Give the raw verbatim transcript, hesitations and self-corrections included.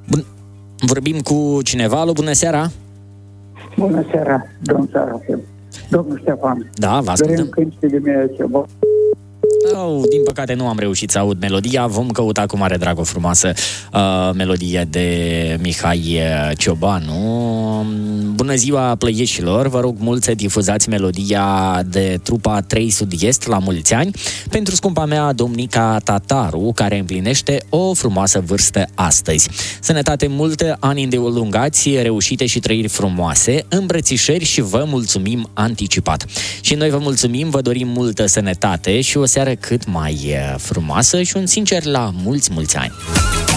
Bun. Vorbim cu cineva. Alo, bună seara! Bună seara, domnul Sarafel. Domnul Ștefan. Da, vă ascultăm. Vrem cânti de mie ceva. Oh, din păcate nu am reușit să aud melodia. Vom căuta cu mare drag o frumoasă uh, melodie de Mihai Ciobanu. Bună ziua, plăieșilor! Vă rog mult să difuzați melodia de trupa trei Sud-Est la mulți ani pentru scumpa mea domnica Tataru, care împlinește o frumoasă vârstă astăzi. Sănătate multă, ani îndelungați, reușite și trăiri frumoase, îmbrățișări și vă mulțumim anticipat. Și noi vă mulțumim, vă dorim multă sănătate și o seară cât mai frumoasă și un sincer la mulți, mulți ani.